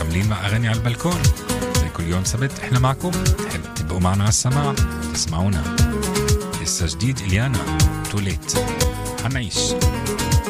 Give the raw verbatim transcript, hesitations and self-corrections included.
مكملين مع أغاني على البلكون زي كل يوم سبت. إحنا معكم، تحب تبقوا معنا على السماع تسمعونا. لسه جديد إليانا توليت، هنعيش.